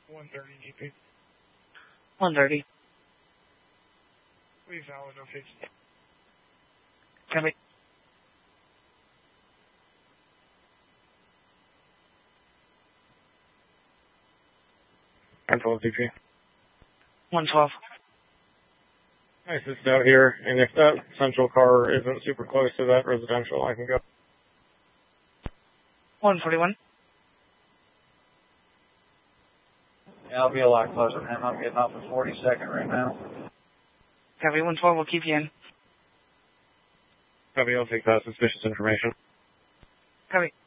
130 EP. 130. Please valid, okay. Copy. I'm 12 DP. 112. Nice, it's out here, and if that central car isn't super close to that residential, I can go. 141. Yeah, I'll be a lot closer than him. I'm getting off at 42nd right now. Copy. 112, we'll keep you in. Copy, I'll take that suspicious information. Copy.